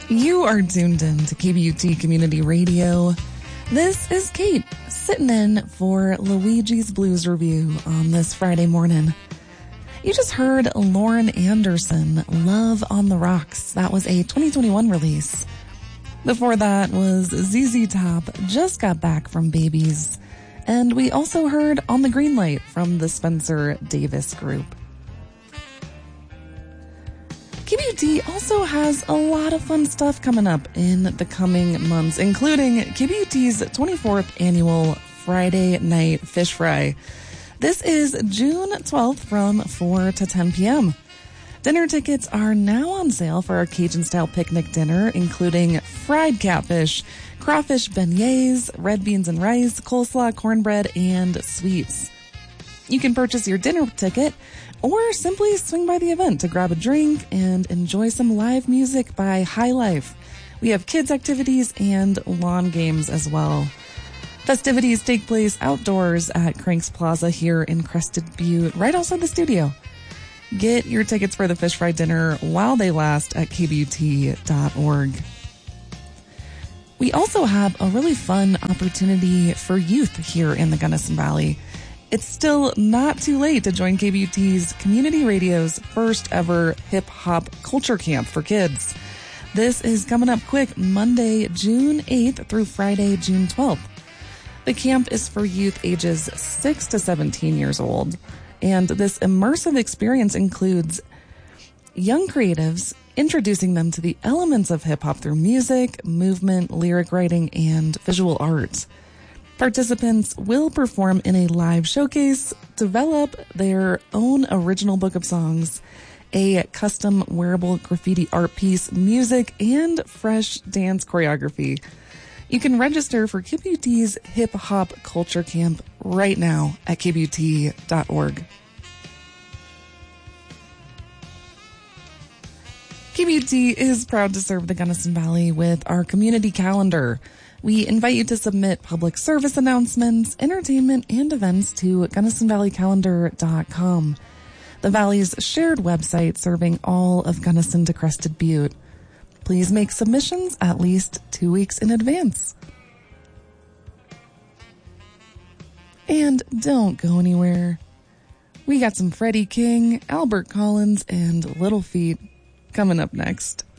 You are tuned in to KBUT Community Radio. This is Kate, sitting in for Luigi's Blues Review on this Friday morning. You just heard Lauren Anderson, Love on the Rocks. That was a 2021 release. Before that was ZZ Top, Just Got Back from Babies. And we also heard On the Green Light from the Spencer Davis Group. KBUT also has a lot of fun stuff coming up in the coming months, including KBUT's 24th annual Friday Night Fish Fry. This is June 12th from 4 to 10 p.m. Dinner tickets are now on sale for our Cajun-style picnic dinner, including fried catfish, crawfish beignets, red beans and rice, coleslaw, cornbread, and sweets. You can purchase your dinner ticket or simply swing by the event to grab a drink and enjoy some live music by High Life. We have kids' activities and lawn games as well. Festivities take place outdoors at Cranks Plaza here in Crested Butte, right outside the studio. Get your tickets for the Fish Fry Dinner while they last at kbut.org. We also have a really fun opportunity for youth here in the Gunnison Valley. It's still not too late to join KBUT's Community Radio's first ever hip hop culture camp for kids. This is coming up quick Monday, June 8th through Friday, June 12th. The camp is for youth ages 6 to 17 years old, and this immersive experience includes young creatives introducing them to the elements of hip hop through music, movement, lyric writing, and visual art. Participants will perform in a live showcase, develop their own original book of songs, a custom wearable graffiti art piece, music, and fresh dance choreography. You can register for KBUT's Hip Hop Culture Camp right now at kbut.org. KBUT is proud to serve the Gunnison Valley with our community calendar. We invite you to submit public service announcements, entertainment, and events to GunnisonValleyCalendar.com, the Valley's shared website serving all of Gunnison to Crested Butte. Please make submissions at least 2 weeks in advance. And don't go anywhere. We got some Freddie King, Albert Collins, and Little Feat coming up next.